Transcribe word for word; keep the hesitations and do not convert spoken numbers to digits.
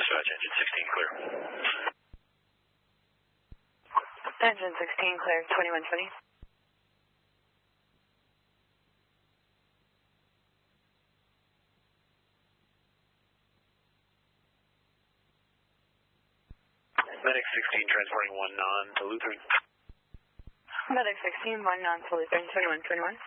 Dispatch, engine sixteen clear. Engine sixteen clear, twenty-one twenty. Medic sixteen transporting one non to Lutheran. Medic sixteen, one non to Lutheran, twenty-one twenty-one.